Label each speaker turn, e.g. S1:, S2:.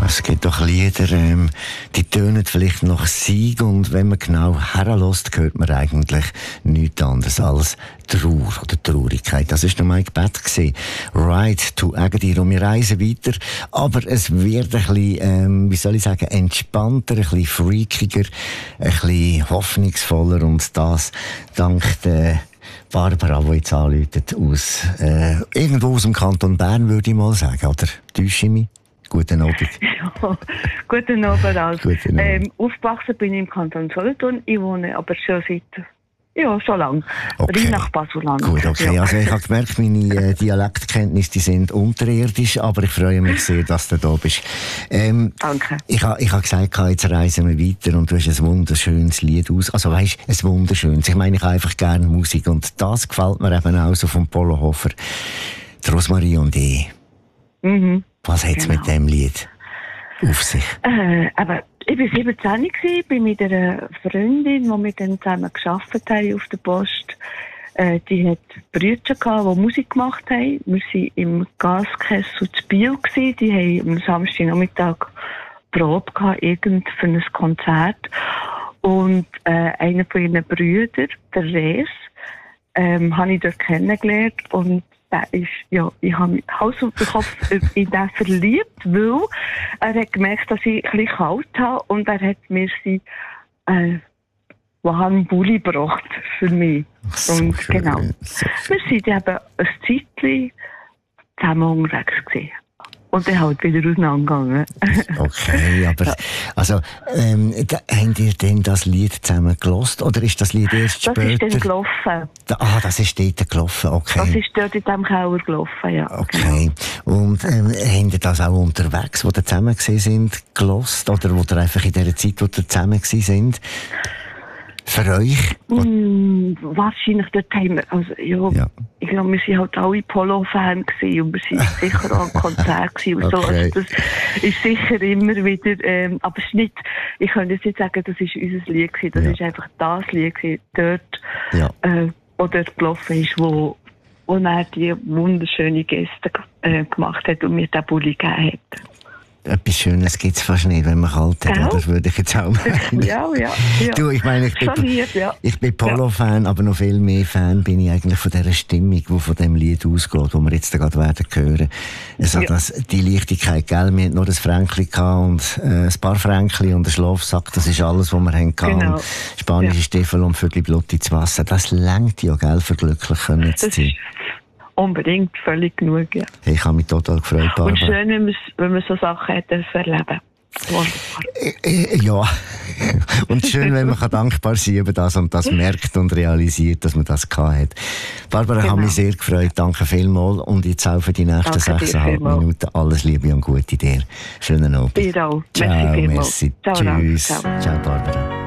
S1: Es gibt doch Lieder, die tönen vielleicht nach Sieg, und wenn man genau herlässt, hört man eigentlich nichts anderes als Trauer oder Traurigkeit. Das war noch Mike Batt. Ride to Agadir. Und wir reisen weiter, aber es wird ein bisschen, wie soll ich sagen, entspannter, ein bisschen freakiger, ein bisschen hoffnungsvoller, und das dank der Barbara, die jetzt anruft, irgendwo aus dem Kanton Bern, würde ich mal sagen. Oder täusche ich mich? Guten Abend.
S2: Ja, guten Abend. Also.
S1: Guten Abend.
S2: Aufgewachsen bin ich im Kanton Solothurn. Ich wohne aber schon schon lange.
S1: Okay.
S2: Rein nach Basel-Land.
S1: Gut, okay. Ja. Also ich habe gemerkt, meine Dialektkenntnisse die sind unterirdisch, aber ich freue mich sehr, dass du da bist.
S2: Danke.
S1: Ich habe gesagt, jetzt reisen wir weiter, und du hast ein wunderschönes Lied aus. Also weisst, ein wunderschönes. Ich meine, ich habe einfach gerne Musik, und das gefällt mir eben auch so vom Polo Hofer. Die Rosmarie und ich.
S2: Mhm.
S1: Was hat es mit dem Lied auf sich?
S2: Aber ich war 17 gewesen, bin mit einer Freundin, die wir dann zusammen gearbeitet haben auf der Post. Die hat Brüder gehabt, die Musik gemacht haben. Wir waren im Gaskessel zu Biel gewesen. Die haben am Samstagnachmittag Probe gehabt, für ein Konzert. Und einer von ihren Brüdern, der Rees, habe ich dort kennengelernt, und der ist, ja, ich habe mich Hals auf den Kopf in den verliebt, weil er hat gemerkt, dass ich ein bisschen kalt habe, und er hat mir sie Bulli gebracht für mich.
S1: So
S2: und
S1: schön,
S2: genau.
S1: so
S2: Wir sind eben ein Zeitchen zusammen unterwegs gewesen. Und dann halt wieder auseinandergegangen.
S1: Okay, aber also, habt ihr denn das Lied zusammen gelost, oder ist das Lied erst später?
S2: Das ist dann gelaufen.
S1: Das ist dort gelaufen, okay.
S2: Das ist dort in diesem Keller gelaufen, ja.
S1: Okay. Und habt ihr das auch unterwegs, wo ihr zusammen gewesen sind, gelost, oder wo ihr einfach in der Zeit, wo ihr zusammen gewesen sind? Für euch?
S2: Wahrscheinlich dort haben wir, also, ja. Ich glaube, wir waren halt alle Polo-Fans gewesen, und wir waren sicher auch am Konzert gewesen und so.
S1: Okay.
S2: Also das ist sicher immer wieder, aber es ist nicht, ich könnte jetzt nicht sagen, das ist unser Lied gewesen, das ist einfach das Lied gewesen, dort, wo dort gelaufen ist, wo er die wunderschöne Gäste gemacht hat und mir den Bulli gegeben hat.
S1: Etwas Schönes gibt es fast nicht, wenn man kalt hat, oder? Würde ich jetzt auch meinen.
S2: Ja.
S1: Du, ich meine, ich bin Polo-Fan, aber noch viel mehr Fan bin ich eigentlich von dieser Stimmung, die von dem Lied ausgeht, das wir jetzt gerade werden hören. Also die Leichtigkeit, gell? Wir hatten nur ein Fränkli und ein paar Fränkli und einen Schlafsack, das ist alles, was wir haben.
S2: Genau.
S1: Spanische Stiefel und Vögel Blut ins Wasser. Das reicht ja, gell, für glücklich können zu sein.
S2: Unbedingt, völlig genug, ja.
S1: Hey, ich habe mich total gefreut, Barbara.
S2: Und schön, wenn man so Sachen hat, erleben. Wunderbar.
S1: Ja. Und schön, wenn man dankbar sein kann über das und das merkt und realisiert, dass man das hat. Barbara, ich habe mich sehr gefreut. Danke vielmals. Und jetzt auch für die nächsten 6,5 Minuten alles Liebe und Gute dir. Schönen Abend.
S2: Dir auch.
S1: Ciao,
S2: merci.
S1: Tschüss. Ciao, Barbara.